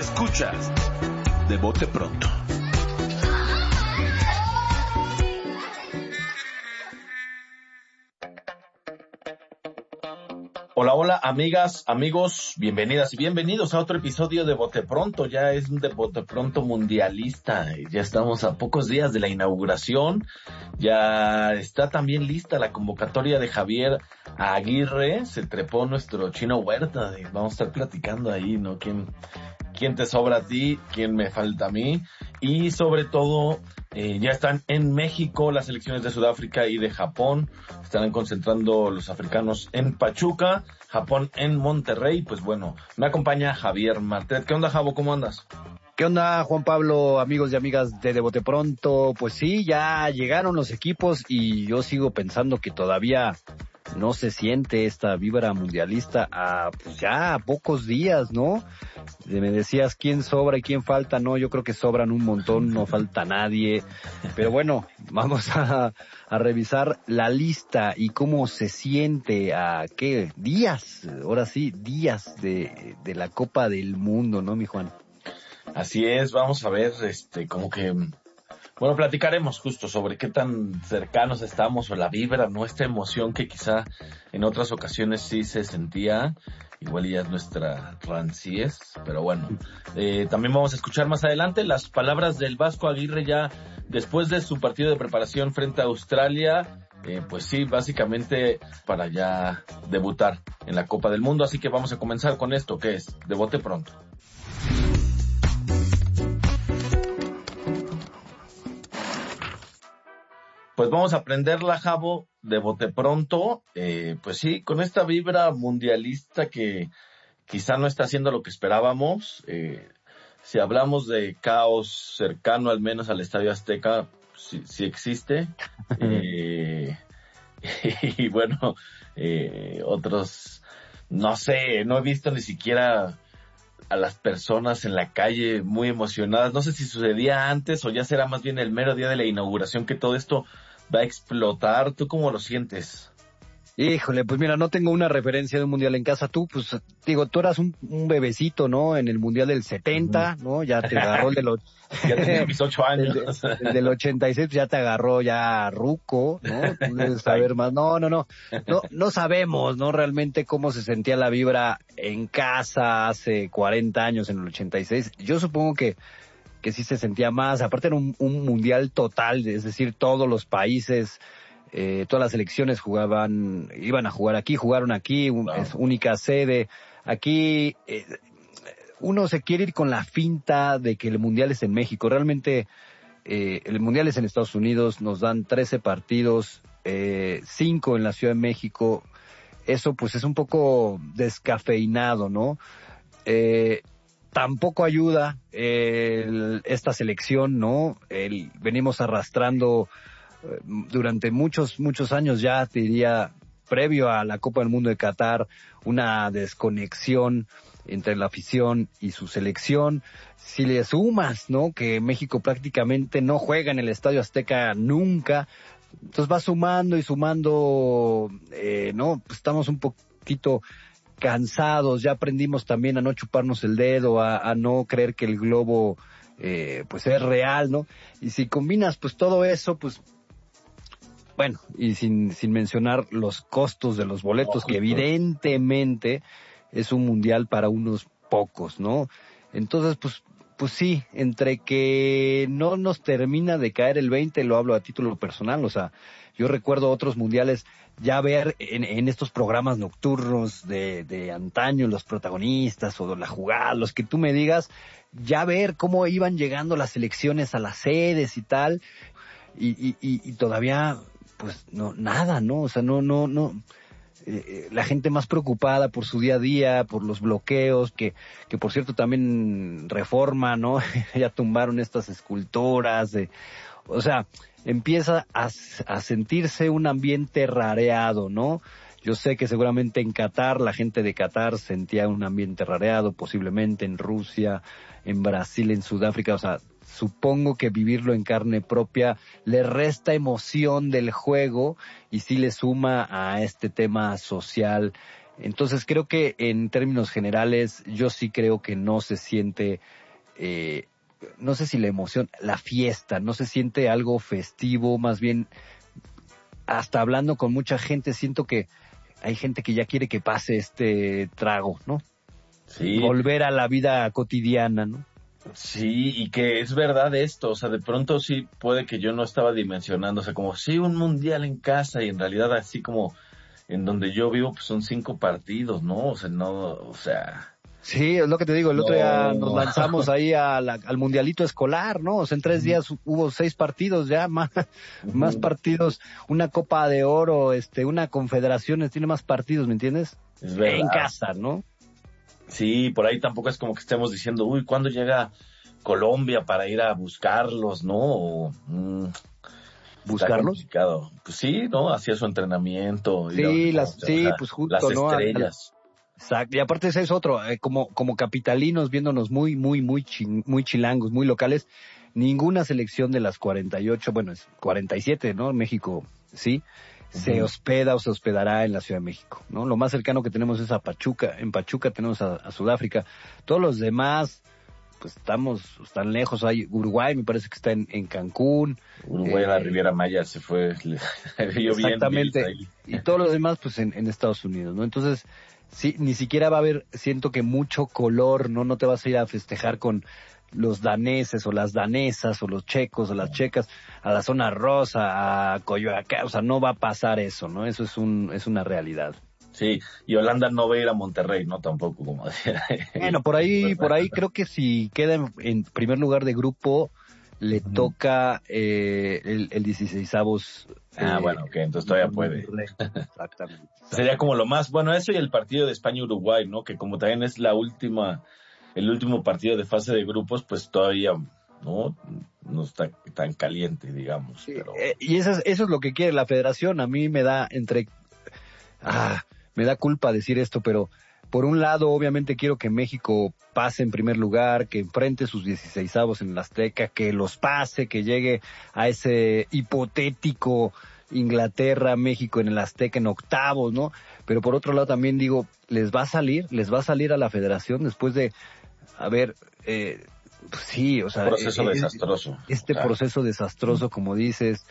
Escuchas De Bote Pronto. Hola, hola, amigas, amigos, bienvenidas y bienvenidos a otro episodio de Bote Pronto. Ya es un de Bote Pronto mundialista. Ya estamos a pocos días de la inauguración. Ya está también lista la convocatoria de Javier Aguirre. Se trepó nuestro Chino Huerta. Vamos a estar platicando ahí, ¿no? ¿Quién te sobra a ti? ¿Quién me falta a mí? Y sobre todo, ya están en México las selecciones de Sudáfrica y de Japón. Estarán concentrando los africanos en Pachuca, Japón en Monterrey. Pues bueno, me acompaña Javier Martet. ¿Qué onda, Javo? ¿Cómo andas? ¿Qué onda, Juan Pablo, amigos y amigas de Bote Pronto? Pues sí, ya llegaron los equipos y yo sigo pensando que todavía no se siente esta vibra mundialista pues ya a pocos días, ¿no? Me decías quién sobra y quién falta. No, yo creo que sobran un montón, no falta nadie. Pero bueno, vamos a revisar la lista y cómo se siente a ¿qué? Días, ahora sí, días de la Copa del Mundo, ¿no, mi Juan? Así es, vamos a ver, como que, bueno, platicaremos justo sobre qué tan cercanos estamos o la vibra, ¿no? Esta emoción que quizá en otras ocasiones sí se sentía, igual ya es nuestra ranciez, pero bueno, también vamos a escuchar más adelante las palabras del Vasco Aguirre ya después de su partido de preparación frente a Australia. Pues sí, básicamente para ya debutar en la Copa del Mundo, así que vamos a comenzar con esto que es De Bote Pronto. Pues vamos a aprenderla, Javo, de bote pronto. Pues sí, con esta vibra mundialista que quizá no está haciendo lo que esperábamos. Si hablamos de caos cercano al menos al Estadio Azteca, sí existe. Y bueno, otros, no sé, no he visto ni siquiera a las personas en la calle muy emocionadas. No sé si sucedía antes o ya será más bien el mero día de la inauguración que todo esto va a explotar. ¿Tú cómo lo sientes? Híjole, pues mira, no tengo una referencia de un mundial en casa. Tú, pues, digo, tú eras un bebecito, ¿no? En el mundial del 70, ¿no? Ya te agarró el de los... Ya tenía mis 8 años. el del 86 ya te agarró ya ruco, ¿no? Tú debes saber más. No sabemos, ¿no? Realmente cómo se sentía la vibra en casa hace 40 años, en el 86. Yo supongo que sí se sentía más. Aparte era un mundial total, es decir, todos los países, todas las selecciones iban a jugar aquí, jugaron aquí, es única sede. Aquí uno se quiere ir con la finta de que el mundial es en México. Realmente el mundial es en Estados Unidos, nos dan 13 partidos, 5 en la Ciudad de México. Eso pues es un poco descafeinado, ¿no? Tampoco ayuda esta selección, ¿no? Venimos arrastrando durante muchos años ya, te diría, previo a la Copa del Mundo de Qatar, una desconexión entre la afición y su selección. Si le sumas, ¿no? Que México prácticamente no juega en el Estadio Azteca nunca, entonces va sumando y sumando, ¿no? Pues estamos un poquito cansados, ya aprendimos también a no chuparnos el dedo, a no creer que el globo pues es real, ¿no? Y si combinas pues todo eso, pues bueno, y sin mencionar los costos de los boletos, que evidentemente es un mundial para unos pocos, ¿no? Entonces pues sí, entre que no nos termina de caer el 20, lo hablo a título personal, o sea, yo recuerdo otros mundiales ya ver en estos programas nocturnos de antaño los protagonistas o la jugada, los que tú me digas, ya ver cómo iban llegando las selecciones a las sedes y tal, y todavía pues no, nada, ¿no? O sea, no, la gente más preocupada por su día a día, por los bloqueos, que por cierto también Reforma, ¿no? Ya tumbaron estas esculturas, o sea, empieza a sentirse un ambiente rareado, ¿no? Yo sé que seguramente en Qatar, la gente de Qatar sentía un ambiente rareado, posiblemente en Rusia, en Brasil, en Sudáfrica, o sea, supongo que vivirlo en carne propia le resta emoción del juego y sí le suma a este tema social Entonces creo que en términos generales yo sí creo que no se siente, no sé si la emoción, la fiesta, no se siente algo festivo, más bien hasta hablando con mucha gente siento que hay gente que ya quiere que pase este trago, ¿no? Sí, Volver a la vida cotidiana, ¿no? sí, y que es verdad esto, o sea, de pronto sí puede que yo no estaba dimensionando, o sea, como sí, un mundial en casa y en realidad así como en donde yo vivo pues son 5 partidos, ¿no? O sea, no, o sea, Sí, es lo que te digo, el otro día nos no. lanzamos ahí al mundialito escolar, ¿no? O sea, en 3 días hubo 6 partidos ya, más Ujú, partidos, una Copa de Oro, una Confederaciones, tiene más partidos, ¿me entiendes? es En verdad. casa, ¿no? Sí, por ahí tampoco es como que estemos diciendo, uy, ¿cuándo llega Colombia para ir a buscarlos, no? Está Buscarlos. complicado. Pues sí, ¿no? Hacía su entrenamiento, ir a ver Sí, cómo se sí, baja pues las justo, ¿no? estrellas. Exacto. Y aparte ese es otro, como capitalinos viéndonos muy chilangos, muy locales, ninguna selección de las 48, bueno, es 47, ¿no? México, sí, se Ujú. hospeda o se hospedará en la Ciudad de México, ¿no? Lo más cercano que tenemos es a Pachuca, en Pachuca tenemos a Sudáfrica, todos los demás, pues están lejos, hay Uruguay, me parece que está en Cancún, Uruguay a la eh, Riviera Maya se fue, le vio bien Bielsa exactamente, ahí. y todos los demás, pues en Estados Unidos, ¿no? Entonces, sí, ni siquiera va a haber, siento que mucho color, ¿no? No te vas a ir a festejar con los daneses o las danesas o los checos o las checas a la zona rosa, a Coyoacán, o sea, no va a pasar eso, ¿no? Eso es una realidad. Sí, y Holanda no va a ir a Monterrey, ¿no? Tampoco, como decía Bueno, ¿verdad? por ahí creo que si queda en primer lugar de grupo, le Ujú. toca el 16avos Ah, bueno, ok, entonces todavía puede. Monterrey. Exactamente, Sería como exactamente. lo más, bueno, eso y el partido de España-Uruguay, ¿no? Que como también es el último partido de fase de grupos, pues todavía, ¿no? No está tan caliente, digamos, Sí, pero... y eso es lo que quiere la federación. A mí ah, me da culpa decir esto, pero por un lado, obviamente quiero que México pase en primer lugar, que enfrente sus 16avos en el Azteca, que los pase, que llegue a ese hipotético Inglaterra, México en el Azteca en octavos, ¿no? Pero por otro lado también digo, les va a salir a la federación después de, a ver, pues sí, o Un sea, proceso desastroso, o este sea, proceso desastroso, como dices,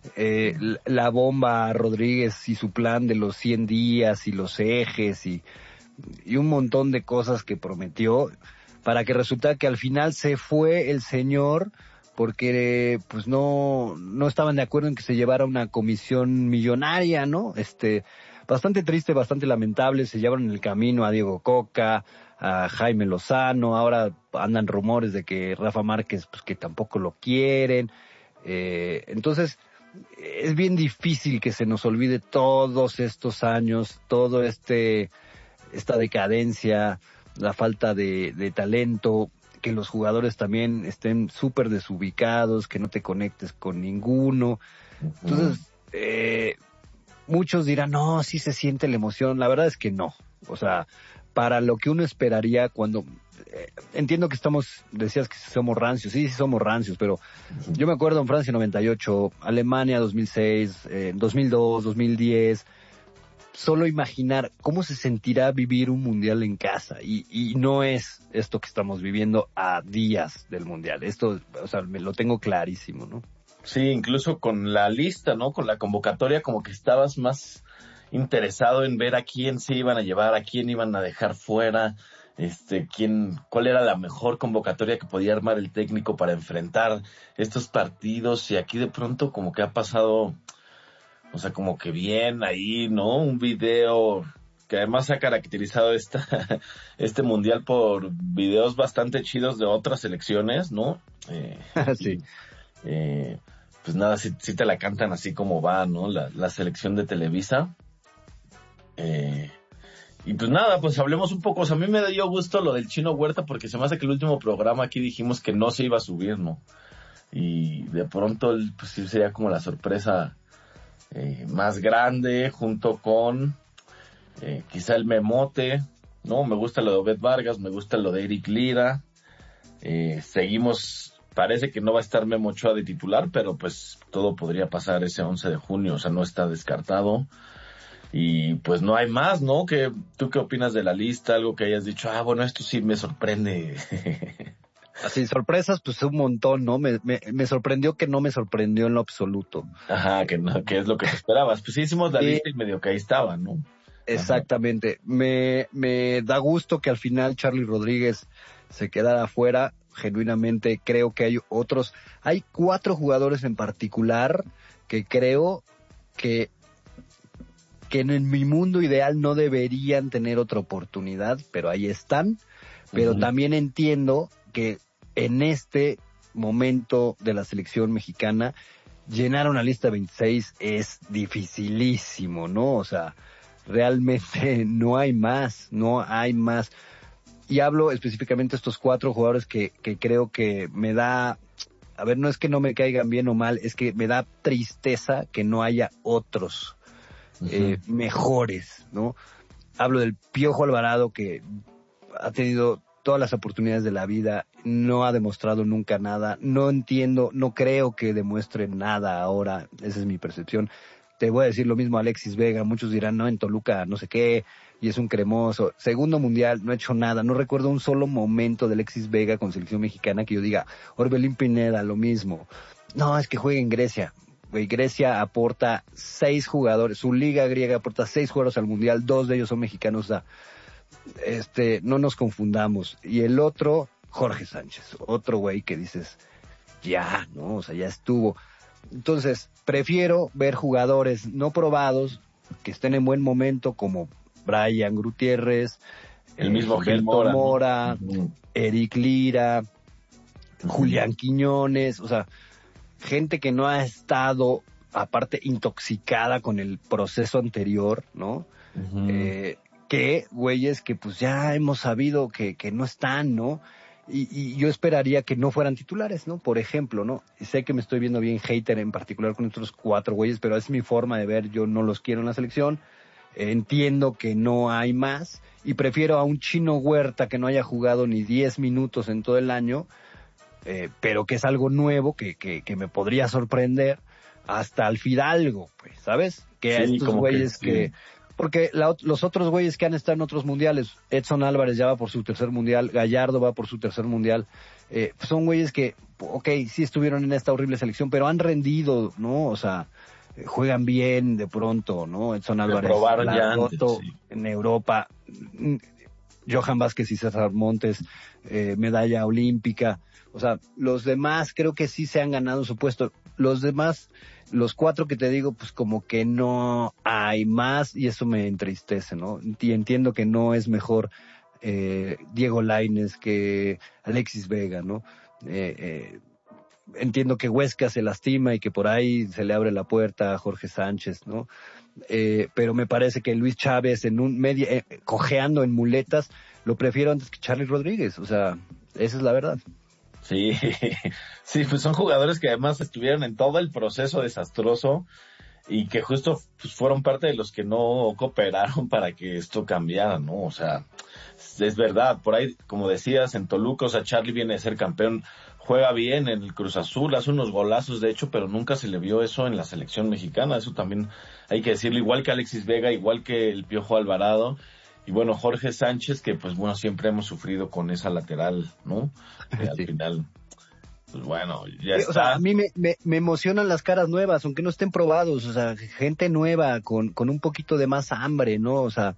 la bomba Rodríguez y su plan de los 100 días y los ejes y un montón de cosas que prometió para que resultara que al final se fue el señor porque pues no estaban de acuerdo en que se llevara una comisión millonaria, ¿no? Bastante triste, bastante lamentable, se llevaron en el camino a Diego Coca, a Jaime Lozano, ahora andan rumores de que Rafa Márquez pues que tampoco lo quieren. Entonces, es bien difícil que se nos olvide todos estos años, esta decadencia, la falta de talento, que los jugadores también estén súper desubicados, que no te conectes con ninguno. ujú. Entonces, muchos dirán, no, sí se siente la emoción. La verdad es que no. O sea, para lo que uno esperaría cuando... entiendo que decías que somos rancios, sí, sí somos rancios, pero yo me acuerdo en Francia 98, Alemania 2006, 2002, 2010, solo imaginar cómo se sentirá vivir un mundial en casa y no es esto que estamos viviendo a días del mundial. Esto, o sea, me lo tengo clarísimo, ¿no? Sí, incluso con la lista, ¿no? Con la convocatoria, como que estabas más interesado en ver a quién se iban a llevar, a quién iban a dejar fuera, cuál era la mejor convocatoria que podía armar el técnico para enfrentar estos partidos. Y aquí de pronto como que ha pasado, o sea, como que bien ahí, ¿no? Un video que además ha caracterizado este mundial por videos bastante chidos de otras selecciones, ¿no? Sí. Aquí, eh, pues nada, si te la cantan así como va, ¿no? La selección de Televisa. Eh, y pues nada, pues hablemos un poco. O sea, a mí me dio gusto lo del Chino Huerta porque se me hace que el último programa aquí dijimos que no se iba a subir, ¿no? Y de pronto, pues sí sería como la sorpresa más grande junto con quizá el Memote, ¿no? Me gusta lo de Obed Vargas, me gusta lo de Eric Lira. Seguimos, parece que no va a estar Memo Ochoa de titular, pero pues todo podría pasar ese 11 de junio, o sea, no está descartado. Y pues no hay más, ¿no? ¿Tú qué opinas de la lista? Algo que hayas dicho, bueno, esto sí me sorprende. Así, sorpresas, pues un montón, ¿no? Me sorprendió que no me sorprendió en lo absoluto. Ajá, que no, que es lo que te esperabas. Pues sí hicimos la Sí, lista y medio que ahí estaba, ¿no? Ajá. exactamente. Me da gusto que al final Charlie Rodríguez se quedara afuera. Genuinamente creo que hay 4 jugadores en particular que creo que en mi mundo ideal no deberían tener otra oportunidad, pero ahí están. Pero Ujú. también entiendo que en este momento de la selección mexicana, llenar una lista de 26 es dificilísimo, ¿no? O sea, realmente no hay más. Y hablo específicamente de estos 4 jugadores que creo que me da, a ver, no es que no me caigan bien o mal, es que me da tristeza que no haya otros Ujú. mejores, ¿no? Hablo del Piojo Alvarado, que ha tenido todas las oportunidades de la vida, no ha demostrado nunca nada, no entiendo, no creo que demuestre nada ahora, esa es mi percepción. Te voy a decir lo mismo a Alexis Vega, muchos dirán, no, en Toluca no sé qué, y es un cremoso. Segundo mundial, no ha hecho nada, no recuerdo un solo momento de Alexis Vega con selección mexicana que yo diga, Orbelín Pineda, lo mismo. No, es que juega en Grecia. Güey, Grecia aporta 6 jugadores, su liga griega aporta 6 jugadores al mundial, 2 de ellos son mexicanos, o sea, no nos confundamos. Y el otro, Jorge Sánchez, otro güey que dices, ya, ¿no? O sea, ya estuvo. Entonces, prefiero ver jugadores no probados, que estén en buen momento, como Brian Gutiérrez, El mismo Gil Gilberto Mora, ¿no? Mora, Ujú. Eric Lira, Ujú. Julián Quiñones, o sea, gente que no ha estado, aparte, intoxicada con el proceso anterior, ¿no? Ujú. eh, que güeyes que pues ya hemos sabido que no están, ¿no? Y yo esperaría que no fueran titulares, ¿no? Por ejemplo, ¿no? Y sé que me estoy viendo bien hater en particular con estos 4 güeyes, pero es mi forma de ver, yo no los quiero en la selección. Entiendo que no hay más y prefiero a un Chino Huerta que no haya jugado ni 10 minutos en todo el año, pero que es algo nuevo que me podría sorprender, hasta al Fidalgo, pues, ¿sabes? Que a Sí, estos como que güeyes sí. que, porque los otros güeyes que han estado en otros mundiales, Edson Álvarez ya va por su tercer mundial, Gallardo va por su tercer mundial, son güeyes que, ok, sí estuvieron en esta horrible selección, pero han rendido, ¿no? O sea, juegan bien de pronto, ¿no? Edson Que Álvarez probaron la ha ya antes, roto sí. en Europa, Johan Vázquez y César Montes, medalla olímpica. O sea, los demás creo que sí se han ganado su puesto. Los demás, los 4 que te digo, pues como que no hay más y eso me entristece, ¿no? Y entiendo que no es mejor Diego Lainez que Alexis Vega, ¿no? Eh, eh, entiendo que Huesca se lastima y que por ahí se le abre la puerta a Jorge Sánchez, ¿no? Pero me parece que Luis Chávez en un medio, cojeando en muletas, lo prefiero antes que Charlie Rodríguez, o sea, esa es la verdad. Sí, sí, pues son jugadores que además estuvieron en todo el proceso desastroso y que justo pues, fueron parte de los que no cooperaron para que esto cambiara, ¿no? O sea, es verdad, por ahí, como decías, en Toluca, o sea, Charlie viene de ser campeón, juega bien en el Cruz Azul, hace unos golazos de hecho, pero nunca se le vio eso en la selección mexicana, eso también hay que decirlo, igual que Alexis Vega, igual que el Piojo Alvarado, y bueno, Jorge Sánchez, que pues bueno, siempre hemos sufrido con esa lateral, ¿no? Al Sí. final, pues bueno, ya O sea, a está. mí me emocionan las caras nuevas, aunque no estén probados, o sea, gente nueva con un poquito de más hambre, ¿no? O sea,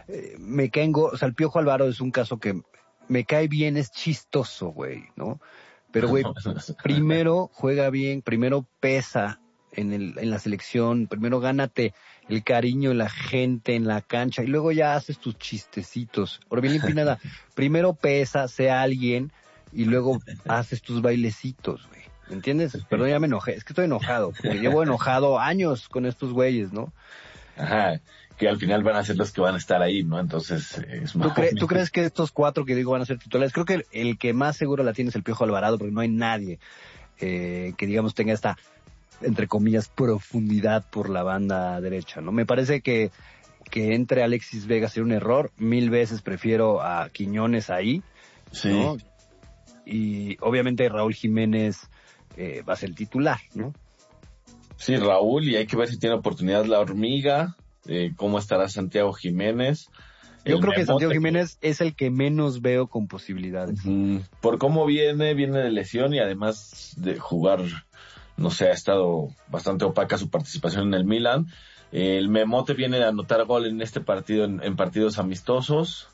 o sea, el Piojo Alvaro es un caso que me cae bien, es chistoso, güey, ¿no? Pero, güey, primero juega bien, primero pesa en la selección, primero gánate el cariño de la gente en la cancha y luego ya haces tus chistecitos. Orbelín Pineda, primero pesa, sea alguien y luego haces tus bailecitos, güey. ¿Me entiendes? Perdón, ya me enojé. Es que estoy enojado, porque llevo enojado años con estos güeyes, ¿no? Ajá, que al final van a ser los que van a estar ahí, ¿no? Entonces, es ¿Tú, más o ¿Tú menos. crees que estos 4 que digo van a ser titulares? Creo que el que más seguro la tiene es el Piojo Alvarado, porque no hay nadie que, digamos, tenga esta, entre comillas, profundidad por la banda derecha, ¿no? Me parece que entre Alexis Vega sería un error. 1000 veces prefiero a Quiñones ahí, Sí, ¿no? Y obviamente Raúl Jiménez va a ser el titular, ¿no? sí, Raúl, y hay que ver si tiene oportunidad la hormiga. cómo estará Santiago Jiménez. Yo creo que Santiago Jiménez es el que menos veo con posibilidades. Por cómo viene de lesión y además de jugar, no sé, ha estado bastante opaca su participación en el Milan. El Memote viene a anotar gol en este partido, en partidos amistosos.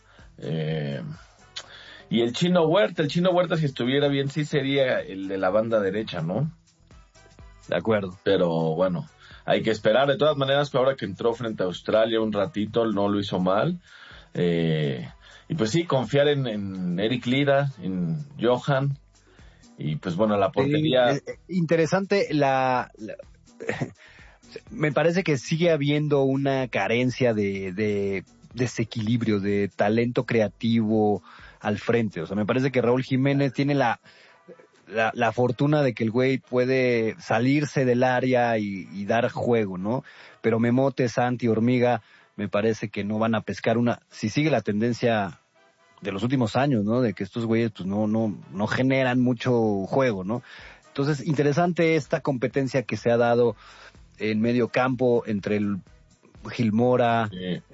Y el Chino Huerta si estuviera bien, sí sería el de la banda derecha, ¿no? De acuerdo. Pero bueno, hay que esperar. De todas maneras, ahora que entró frente a Australia un ratito, no lo hizo mal. Y pues sí, confiar en Eric Lira, en Johan. Y pues bueno, la portería... Interesante me parece que sigue habiendo una carencia de desequilibrio, de talento creativo al frente. O sea, me parece que Raúl Jiménez tiene la fortuna de que el güey puede salirse del área y dar juego, ¿no? Pero Memote, Santi, Hormiga, me parece que no van a pescar si sigue la tendencia de los últimos años, ¿no? De que estos güeyes pues no generan mucho juego, ¿no? Entonces, interesante esta competencia que se ha dado en medio campo entre el Gilmora,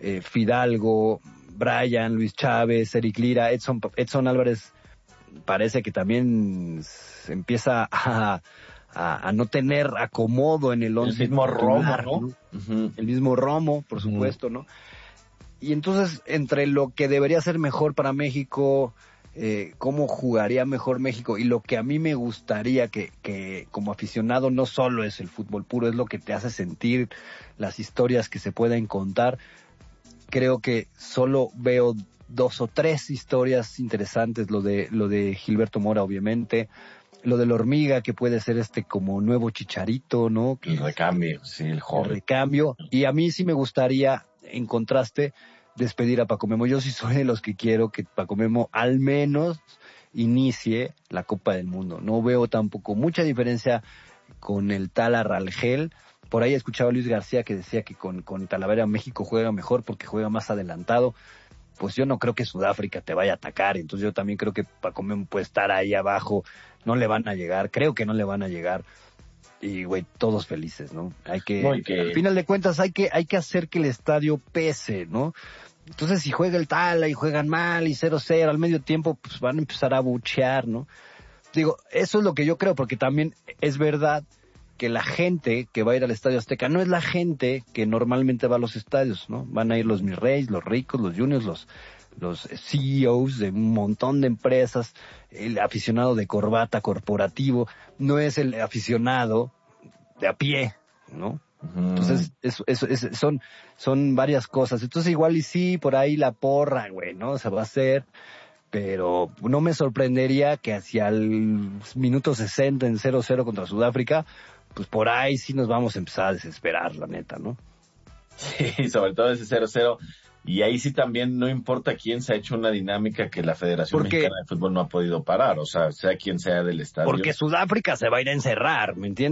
Fidalgo, Brian, Luis Chávez, Eric Lira, Edson Álvarez parece que también se empieza a no tener acomodo en el once. El mismo Romo, ¿no? Uh-huh. El mismo Romo, por supuesto, ¿no? Y entonces, entre lo que debería ser mejor para México, cómo jugaría mejor México, y lo que a mí me gustaría que como aficionado no solo es el fútbol puro, es lo que te hace sentir, las historias que se pueden contar. Creo que solo veo 2 o 3 historias interesantes, lo de Gilberto Mora, obviamente, lo de la Hormiga, que puede ser como nuevo Chicharito, ¿no? Que el recambio, sí, el joven. El recambio, y a mí sí me gustaría, en contraste, despedir a Paco Memo. Yo sí soy de los que quiero que Paco Memo al menos inicie la Copa del Mundo. No veo tampoco mucha diferencia con el Tala Rangel. Por ahí escuchaba a Luis García que decía que con Talavera México juega mejor porque juega más adelantado. Pues yo no creo que Sudáfrica te vaya a atacar, entonces yo también creo que Paco Memo puede estar ahí abajo. No le van a llegar, creo que no le van a llegar. Y, güey, todos felices, ¿no? Al final de cuentas hay que hacer que el estadio pese, ¿no? Entonces, si juega el Tala y juegan mal y 0-0 al medio tiempo, pues van a empezar a buchear, ¿no? Digo, eso es lo que yo creo, porque también es verdad que la gente que va a ir al Estadio Azteca no es la gente que normalmente va a los estadios, ¿no? Van a ir los mis reyes, los ricos, los juniors, los CEOs de un montón de empresas, el aficionado de corbata corporativo, no es el aficionado de a pie, ¿no? Entonces, son varias cosas. Entonces, igual y sí, por ahí la porra, güey, ¿no? Se va a hacer, pero no me sorprendería que hacia el minuto 60 en 0-0 contra Sudáfrica, pues por ahí sí nos vamos a empezar a desesperar, la neta, ¿no? Sí, sobre todo ese 0-0. Y ahí sí también no importa quién se ha hecho una dinámica que la Federación Mexicana de Fútbol no ha podido parar, o sea quien sea del estadio. Porque Sudáfrica se va a ir a encerrar, ¿me entiendes?